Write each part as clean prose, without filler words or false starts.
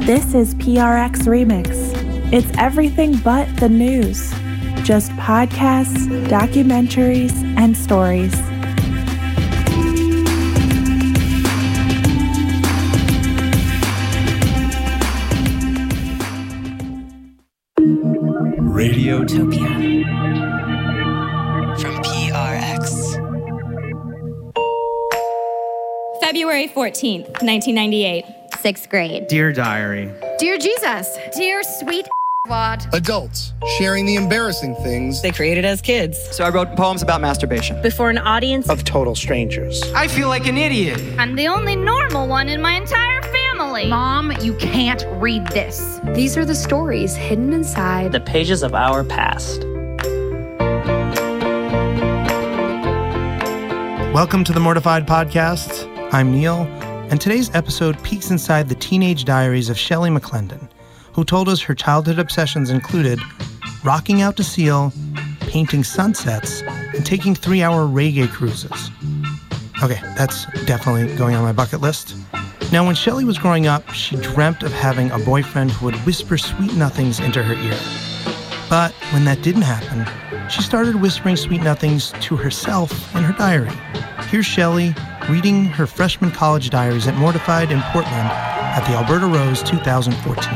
This is PRX Remix. It's everything but the news. Just podcasts, documentaries, and stories. Radiotopia from PRX. February 14th, 1998. 6th grade. Dear Diary. Dear Jesus. Dear sweet Wad. Adults sharing the embarrassing things they created as kids. So I wrote poems about masturbation. Before an audience of total strangers. I feel like an idiot. I'm the only normal one in my entire family. Mom, you can't read this. These are the stories hidden inside the pages of our past. Welcome to the Mortified Podcast. I'm Neil, and today's episode peeks inside the teenage diaries of Shelley McClendon, who told us her childhood obsessions included rocking out to Seal, painting sunsets, and taking 3-hour reggae cruises. Okay, that's definitely going on my bucket list. Now, when Shelley was growing up, she dreamt of having a boyfriend who would whisper sweet nothings into her ear. But when that didn't happen, she started whispering sweet nothings to herself in her diary. Here's Shelley reading her freshman college diaries at Mortified in Portland at the Alberta Rose 2014.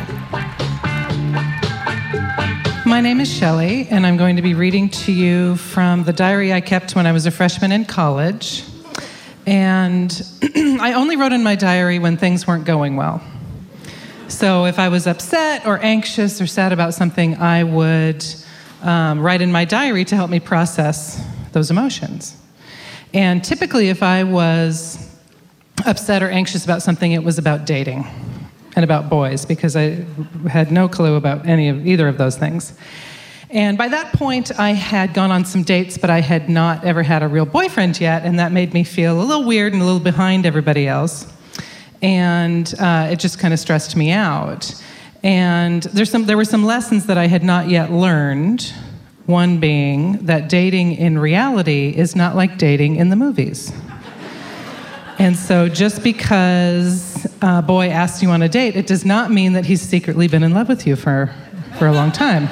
My name is Shelley, and I'm going to be reading to you from the diary I kept when I was a freshman in college. And I only wrote in my diary when things weren't going well. So if I was upset or anxious or sad about something, I would write in my diary to help me process those emotions. And typically, if I was upset or anxious about something, it was about dating and about boys, because I had no clue about either of those things. And by that point, I had gone on some dates, but I had not ever had a real boyfriend yet, and that made me feel a little weird and a little behind everybody else. And it just kind of stressed me out. And there were some lessons that I had not yet learned, one being that dating in reality is not like dating in the movies. And so just because a boy asks you on a date, it does not mean that he's secretly been in love with you for a long time.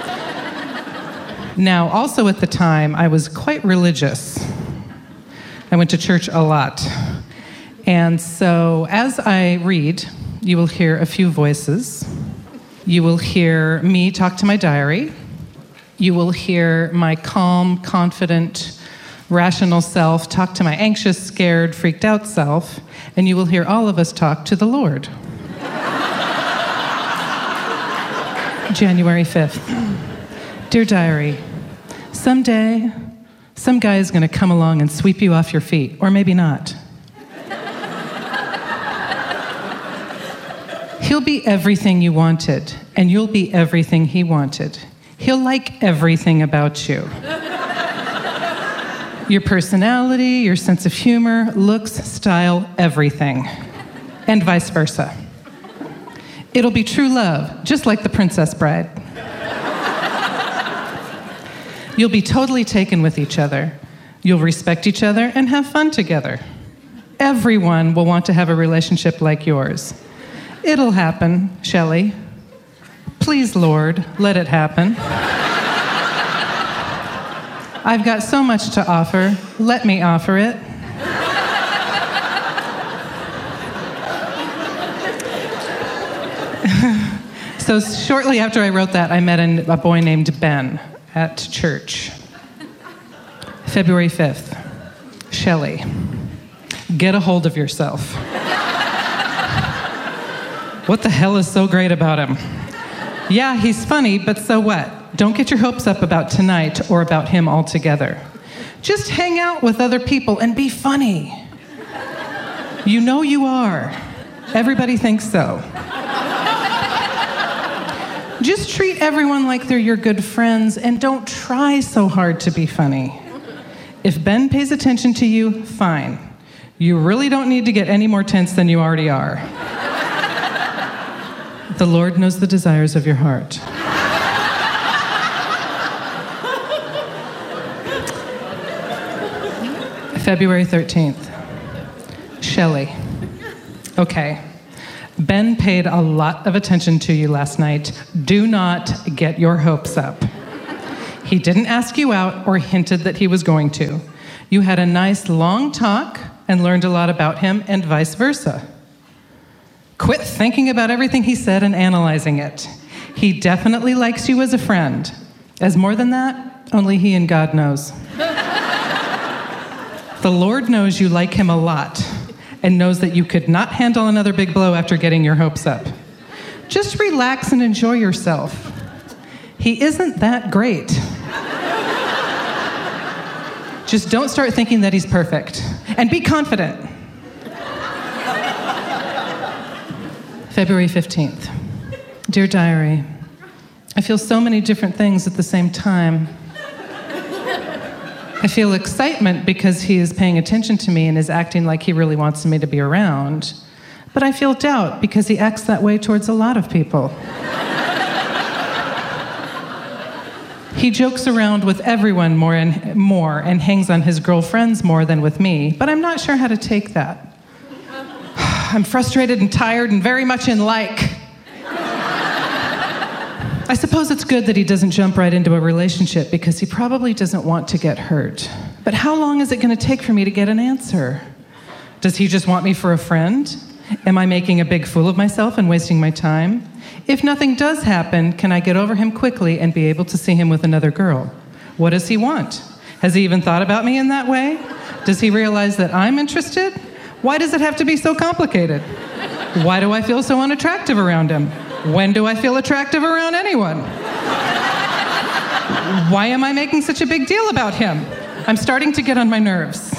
Now, also at the time, I was quite religious. I went to church a lot. And so as I read, you will hear a few voices. You will hear me talk to my diary. You will hear my calm, confident, rational self talk to my anxious, scared, freaked out self. And you will hear all of us talk to the Lord. January 5th. Dear Diary, someday, some guy is going to come along and sweep you off your feet, or maybe not. He'll be everything you wanted, and you'll be everything he wanted. He'll like everything about you. Your personality, your sense of humor, looks, style, everything. And vice versa. It'll be true love, just like The Princess Bride. You'll be totally taken with each other. You'll respect each other and have fun together. Everyone will want to have a relationship like yours. It'll happen, Shelley. Please, Lord, let it happen. I've got so much to offer. Let me offer it. So shortly after I wrote that, I met a boy named Ben at church. February 5th. Shelley, get a hold of yourself. What the hell is so great about him? Yeah, he's funny, but so what? Don't get your hopes up about tonight or about him altogether. Just hang out with other people and be funny. You know you are. Everybody thinks so. Just treat everyone like they're your good friends and don't try so hard to be funny. If Ben pays attention to you, fine. You really don't need to get any more tense than you already are. The Lord knows the desires of your heart. February 13th. Shelley. Okay. Ben paid a lot of attention to you last night. Do not get your hopes up. He didn't ask you out or hinted that he was going to. You had a nice long talk and learned a lot about him and vice versa. Quit thinking about everything he said and analyzing it. He definitely likes you as a friend. As more than that, only he and God knows. The Lord knows you like him a lot and knows that you could not handle another big blow after getting your hopes up. Just relax and enjoy yourself. He isn't that great. Just don't start thinking that he's perfect. And be confident. February 15th. Dear Diary, I feel so many different things at the same time. I feel excitement because he is paying attention to me and is acting like he really wants me to be around. But I feel doubt because he acts that way towards a lot of people. He jokes around with everyone more and hangs on his girlfriends more than with me, but I'm not sure how to take that. I'm frustrated and tired and very much in like. I suppose it's good that he doesn't jump right into a relationship because he probably doesn't want to get hurt. But how long is it going to take for me to get an answer? Does he just want me for a friend? Am I making a big fool of myself and wasting my time? If nothing does happen, can I get over him quickly and be able to see him with another girl? What does he want? Has he even thought about me in that way? Does he realize that I'm interested? Why does it have to be so complicated? Why do I feel so unattractive around him? When do I feel attractive around anyone? Why am I making such a big deal about him? I'm starting to get on my nerves.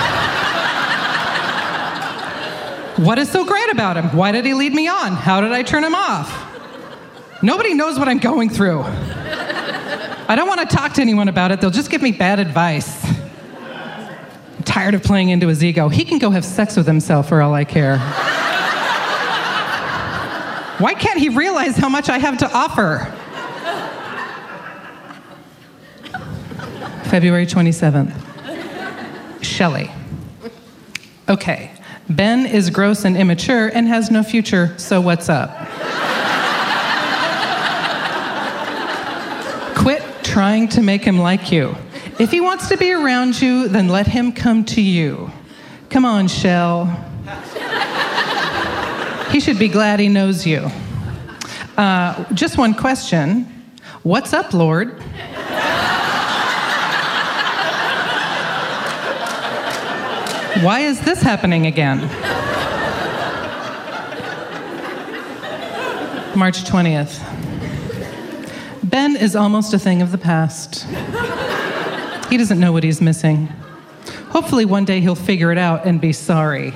What is so great about him? Why did he lead me on? How did I turn him off? Nobody knows what I'm going through. I don't want to talk to anyone about it. They'll just give me bad advice. I'm tired of playing into his ego. He can go have sex with himself for all I care. Why can't he realize how much I have to offer? February 27th. Shelley. Okay, Ben is gross and immature and has no future, so what's up? Quit trying to make him like you. If he wants to be around you, then let him come to you. Come on, Shell. He should be glad he knows you. Just one question. What's up, Lord? Why is this happening again? March 20th. Ben is almost a thing of the past. He doesn't know what he's missing. Hopefully one day he'll figure it out and be sorry.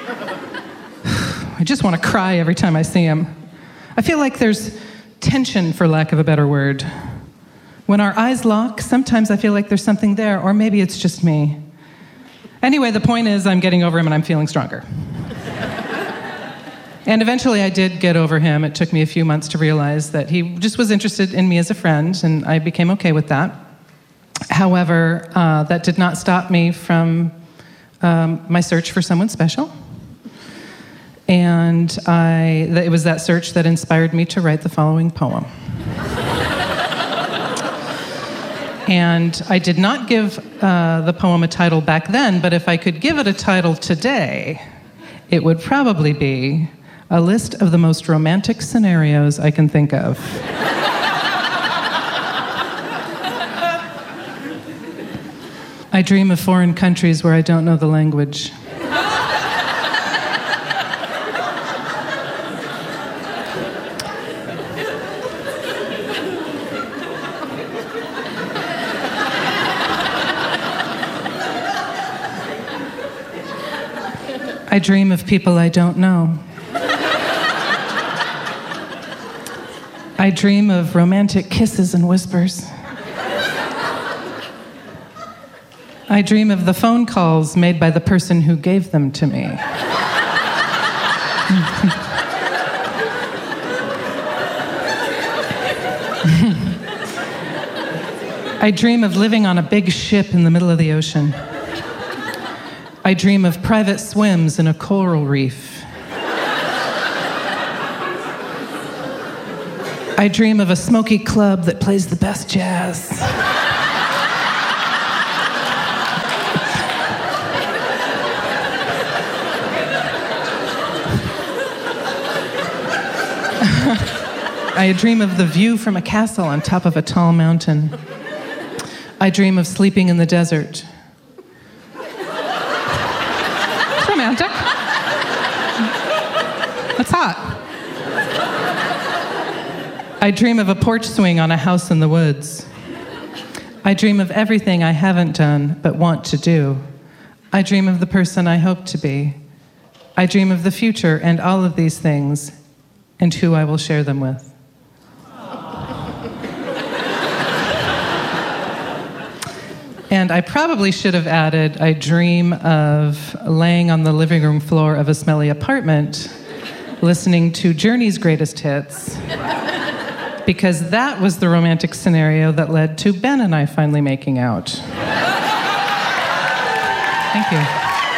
I just want to cry every time I see him. I feel like there's tension, for lack of a better word. When our eyes lock, sometimes I feel like there's something there, or maybe it's just me. Anyway, the point is I'm getting over him and I'm feeling stronger. And eventually I did get over him. It took me a few months to realize that he just was interested in me as a friend, and I became okay with that. However, that did not stop me from my search for someone special. And it was that search that inspired me to write the following poem. And I did not give the poem a title back then, but if I could give it a title today, it would probably be A List of the Most Romantic Scenarios I Can Think of. I dream of foreign countries where I don't know the language. I dream of people I don't know. I dream of romantic kisses and whispers. I dream of the phone calls made by the person who gave them to me. I dream of living on a big ship in the middle of the ocean. I dream of private swims in a coral reef. I dream of a smoky club that plays the best jazz. I dream of the view from a castle on top of a tall mountain. I dream of sleeping in the desert. It's romantic. It's hot. I dream of a porch swing on a house in the woods. I dream of everything I haven't done but want to do. I dream of the person I hope to be. I dream of the future and all of these things and who I will share them with. And I probably should have added, I dream of laying on the living room floor of a smelly apartment, listening to Journey's greatest hits, because that was the romantic scenario that led to Ben and I finally making out. Thank you.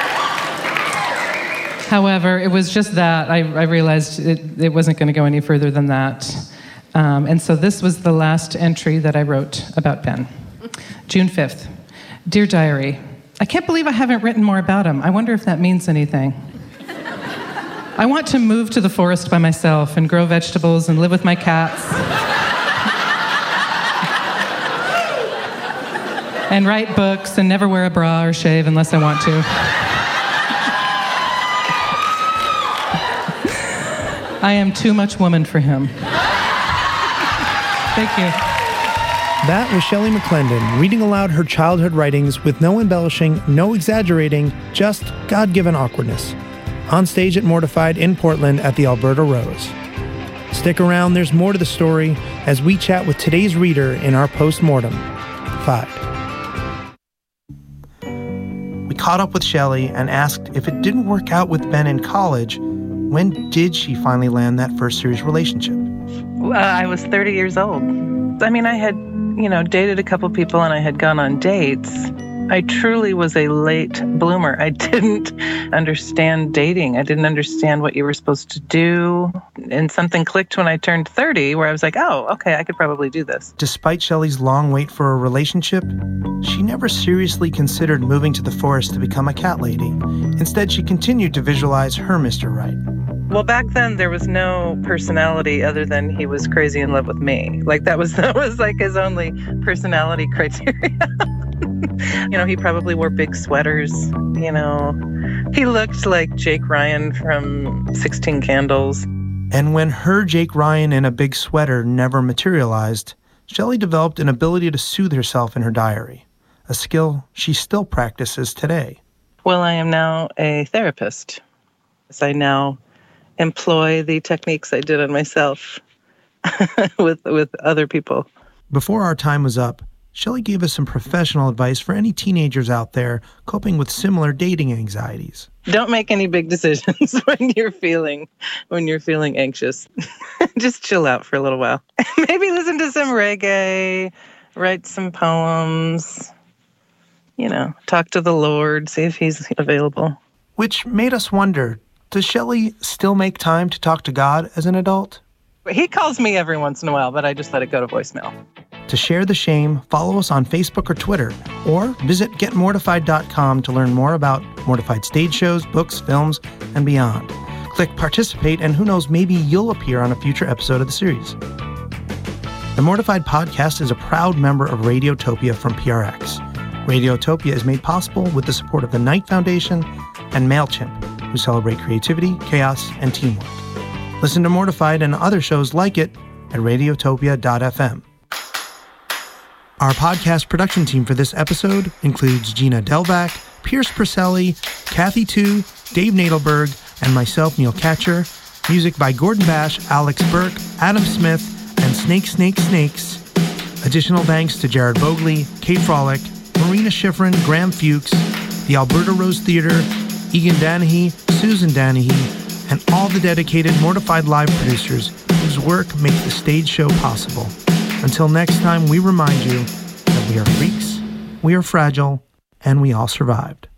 However, it was just that. I realized it wasn't going to go any further than that. And so this was the last entry that I wrote about Ben. June 5th. Dear Diary, I can't believe I haven't written more about him. I wonder if that means anything. I want to move to the forest by myself and grow vegetables and live with my cats. And write books and never wear a bra or shave unless I want to. I am too much woman for him. Thank you. That was Shelley McClendon reading aloud her childhood writings with no embellishing, no exaggerating, just God-given awkwardness. On stage at Mortified in Portland at the Alberta Rose. Stick around, there's more to the story as we chat with today's reader in our post-mortem. 5. We caught up with Shelley and asked if it didn't work out with Ben in college, when did she finally land that first serious relationship? I was 30 years old. I mean, I had dated a couple people and I had gone on dates. I truly was a late bloomer. I didn't understand dating. I didn't understand what you were supposed to do. And something clicked when I turned 30 where I was like, oh, okay, I could probably do this. Despite Shelley's long wait for a relationship, she never seriously considered moving to the forest to become a cat lady. Instead, she continued to visualize her Mr. Right. Well, back then there was no personality other than he was crazy in love with me. Like that was like his only personality criteria. He probably wore big sweaters, He looked like Jake Ryan from 16 Candles. And when her Jake Ryan in a big sweater never materialized, Shelley developed an ability to soothe herself in her diary, a skill she still practices today. Well, I am now a therapist. I now employ the techniques I did on myself with other people. Before our time was up, Shelley gave us some professional advice for any teenagers out there coping with similar dating anxieties. Don't make any big decisions when you're feeling anxious. Just chill out for a little while. Maybe listen to some reggae, write some poems, talk to the Lord, see if he's available. Which made us wonder, does Shelley still make time to talk to God as an adult? He calls me every once in a while, but I just let it go to voicemail. To share the shame, follow us on Facebook or Twitter, or visit getmortified.com to learn more about Mortified stage shows, books, films, and beyond. Click participate, and who knows, maybe you'll appear on a future episode of the series. The Mortified podcast is a proud member of Radiotopia from PRX. Radiotopia is made possible with the support of the Knight Foundation and MailChimp, who celebrate creativity, chaos, and teamwork. Listen to Mortified and other shows like it at radiotopia.fm. Our podcast production team for this episode includes Gina Delvac, Pierce Purcelli, Kathy Tu, Dave Nadelberg, and myself, Neil Katcher. Music by Gordon Bash, Alex Burke, Adam Smith, and Snakes. Additional thanks to Jared Bogley, Kate Frolick, Marina Schifrin, Graham Fuchs, the Alberta Rose Theater, Egan Danahy, Susan Danahy, and all the dedicated Mortified Live producers whose work makes the stage show possible. Until next time, we remind you that we are freaks, we are fragile, and we all survived.